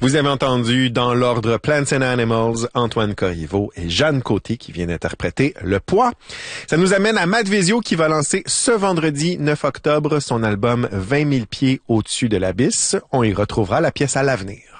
Vous avez entendu dans l'ordre Plants and Animals, Antoine Corriveau et Jeanne Côté qui viennent interpréter Le Poids. Ça nous amène à Matt Vezio qui va lancer ce vendredi 9 octobre son album 20 000 pieds au-dessus de l'abysse. On y retrouvera la pièce À l'avenir.